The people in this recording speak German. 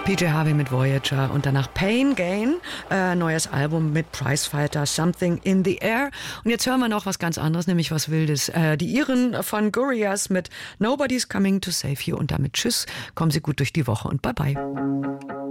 PJ Harvey mit Voyager und danach Pain Gain, neues Album mit Prizefighter, Something in the Air. Und jetzt hören wir noch was ganz anderes, nämlich was Wildes. Die Iren von Gorillaz mit Nobody's Coming to Save You und damit tschüss, kommen Sie gut durch die Woche und bye bye.